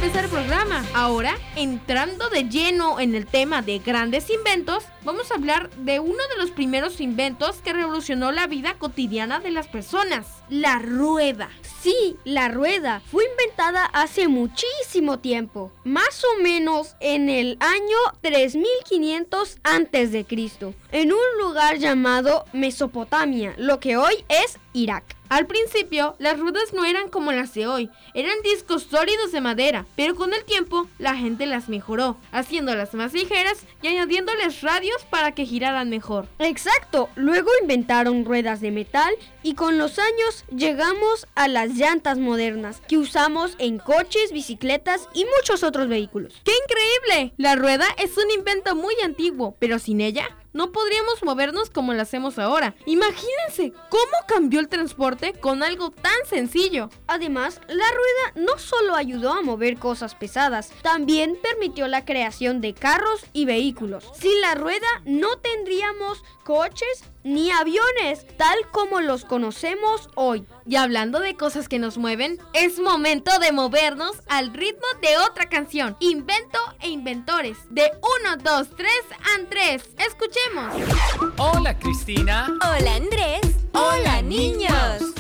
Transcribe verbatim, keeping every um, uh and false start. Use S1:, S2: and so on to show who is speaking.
S1: empezar el programa. Ahora, entrando de lleno en el tema de grandes inventos, vamos a hablar de uno de los primeros inventos que revolucionó la vida cotidiana de las personas: la rueda.
S2: Sí, la rueda fue inventada hace muchísimo tiempo, más o menos en el año tres mil quinientos antes de Cristo, en un lugar llamado Mesopotamia, lo que hoy es Irak.
S1: Al principio, las ruedas no eran como las de hoy, eran discos sólidos de madera, pero con el tiempo la gente las mejoró, haciéndolas más ligeras y añadiéndoles radios para que giraran mejor.
S2: Exacto, luego inventaron ruedas de metal y con los años llegamos a las llantas modernas que usamos en coches, bicicletas y muchos otros vehículos.
S1: ¡Qué increíble! La rueda es un invento muy antiguo, pero sin ella no podríamos movernos como lo hacemos ahora. Imagínense cómo cambió el transporte con algo tan sencillo.
S2: Además, la rueda no solo ayudó a mover cosas pesadas, también permitió la creación de carros y vehículos. Sin la rueda no tendríamos coches ni aviones, tal como los conocemos hoy.
S1: Y hablando de cosas que nos mueven, es momento de movernos al ritmo de otra canción: Invento e Inventores, de uno, dos, tres, Andrés. Escuchemos.
S3: Hola, Cristina.
S4: Hola, Andrés. Hola, niños.